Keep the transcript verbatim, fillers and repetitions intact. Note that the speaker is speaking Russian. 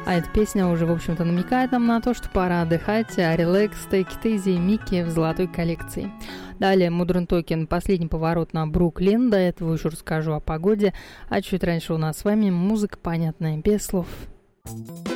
А эта песня уже, в общем-то, намекает нам на то, что пора отдыхать, а Relax, Take It Easy и Микки в золотой коллекции. Далее Modern Talking, последний поворот на Бруклин. До этого еще расскажу о погоде. А чуть раньше у нас с вами музыка понятная, без слов.